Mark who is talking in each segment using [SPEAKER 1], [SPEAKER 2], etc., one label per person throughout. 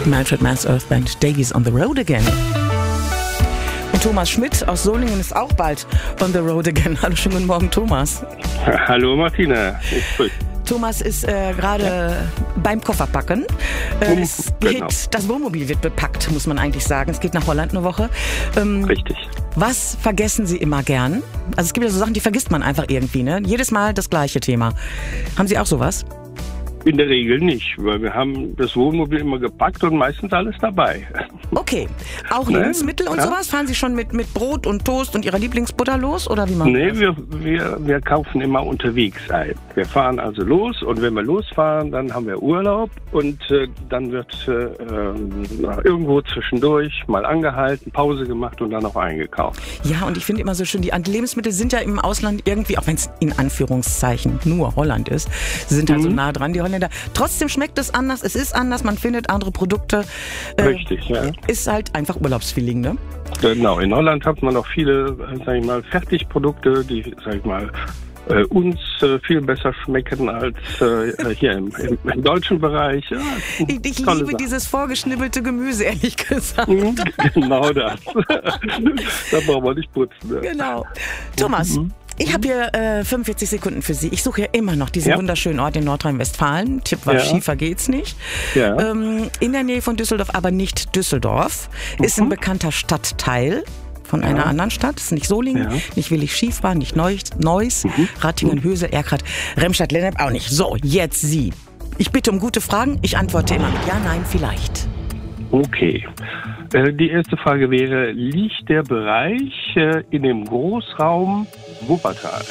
[SPEAKER 1] Manfred Mann's Earth Band, Davies on the Road Again. Und Thomas Schmidt aus Solingen ist auch bald on the road again. Hallo, schönen guten Morgen, Thomas.
[SPEAKER 2] Hallo, Martina.
[SPEAKER 1] Thomas ist gerade beim Kofferpacken. Das Wohnmobil wird bepackt, muss man eigentlich sagen. Es geht nach Holland eine Woche.
[SPEAKER 2] Richtig.
[SPEAKER 1] Was vergessen Sie immer gern? Also es gibt ja so Sachen, die vergisst man einfach irgendwie, ne? Jedes Mal das gleiche Thema. Haben Sie auch sowas?
[SPEAKER 2] In der Regel nicht, weil wir haben das Wohnmobil immer gepackt und meistens alles dabei.
[SPEAKER 1] Okay. Auch Lebensmittel und sowas? Fahren Sie schon mit Brot und Toast und Ihrer Lieblingsbutter los? Oder wie machen Sie das?
[SPEAKER 2] Wir kaufen immer unterwegs ein. Wir fahren also los und wenn wir losfahren, dann haben wir Urlaub und dann wird irgendwo zwischendurch mal angehalten, Pause gemacht und dann auch eingekauft.
[SPEAKER 1] Ja, und ich finde immer so schön, die Lebensmittel sind ja im Ausland irgendwie, auch wenn es in Anführungszeichen nur Holland ist, sie sind halt so nah dran, die Holländer. Trotzdem schmeckt es anders, es ist anders, man findet andere Produkte.
[SPEAKER 2] Richtig, ja.
[SPEAKER 1] Ist halt einfach Urlaubsfeeling, ne?
[SPEAKER 2] Genau, in Holland hat man auch viele, sag ich mal, Fertigprodukte, die, sag ich mal, uns viel besser schmecken als hier im deutschen Bereich. Ja,
[SPEAKER 1] ich liebe dieses vorgeschnibbelte Gemüse, ehrlich gesagt.
[SPEAKER 2] Genau das. Da brauchen wir nicht putzen. Ne?
[SPEAKER 1] Genau. Thomas, ich habe hier 45 Sekunden für Sie. Ich suche ja immer noch diesen wunderschönen Ort in Nordrhein-Westfalen. Tipp war, Schiefer geht's nicht. Ja. In der Nähe von Düsseldorf, aber nicht Düsseldorf. Ist ein bekannter Stadtteil von einer anderen Stadt. Ist nicht Solingen, nicht Willig-Schief war, nicht Neuss, Rattingen, Hösel, Erkrath, Remscheid-Lennep auch nicht. So, jetzt Sie. Ich bitte um gute Fragen. Ich antworte immer mit Ja, Nein, vielleicht.
[SPEAKER 2] Okay. Die erste Frage wäre, liegt der Bereich in dem Großraum Wuppertal?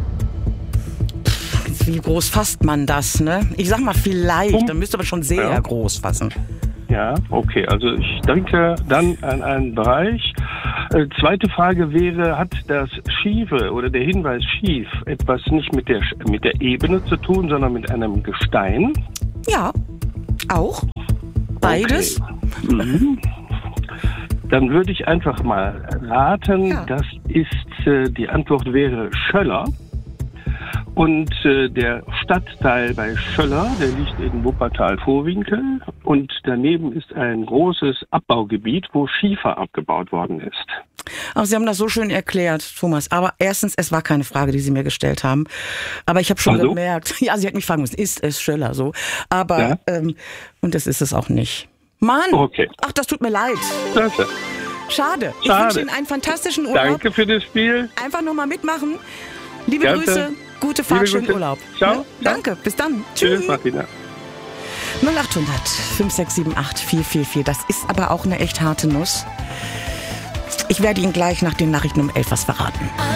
[SPEAKER 1] Wie groß fasst man das, ne? Ich sag mal vielleicht, dann müsst ihr aber schon sehr groß fassen.
[SPEAKER 2] Ja, okay, also ich denke dann an einen Bereich. Zweite Frage wäre, hat das Schiefe oder der Hinweis schief etwas nicht mit der Ebene zu tun, sondern mit einem Gestein?
[SPEAKER 1] Ja, auch. Beides.
[SPEAKER 2] Okay. Dann würde ich einfach mal raten, die Antwort wäre Schöller. Und der Stadtteil bei Schöller, der liegt in Wuppertal-Vohwinkel. Und daneben ist ein großes Abbaugebiet, wo Schiefer abgebaut worden ist.
[SPEAKER 1] Ach, Sie haben das so schön erklärt, Thomas. Aber erstens, es war keine Frage, die Sie mir gestellt haben. Aber ich habe schon gemerkt, Sie hätten mich fragen müssen, ist es Schöller so? Aber, und das ist es auch nicht. Mann! Okay. Ach, das tut mir leid.
[SPEAKER 2] Danke.
[SPEAKER 1] Schade. Ich wünsche Ihnen einen fantastischen Urlaub.
[SPEAKER 2] Danke für das Spiel.
[SPEAKER 1] Einfach nur mal mitmachen. Liebe Grüße, gute Fahrt, schönen Urlaub.
[SPEAKER 2] Ciao.
[SPEAKER 1] Danke, bis dann.
[SPEAKER 2] Tschüss, Martina.
[SPEAKER 1] 0800 5678 444. Das ist aber auch eine echt harte Nuss. Ich werde Ihnen gleich nach den Nachrichten um 11 was verraten.